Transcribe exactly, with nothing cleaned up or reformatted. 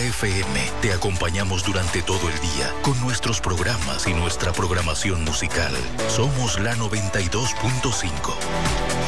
F M. Te acompañamos durante todo el día con nuestros programas y nuestra programación musical. Somos la noventa y dos punto cinco.